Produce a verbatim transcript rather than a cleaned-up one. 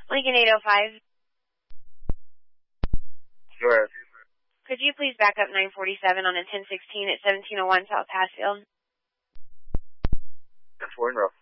Lincoln eight oh five. Go ahead. Could you please back up nine forty-seven on a ten sixteen at seventeen oh one South Passfield? ten four in row.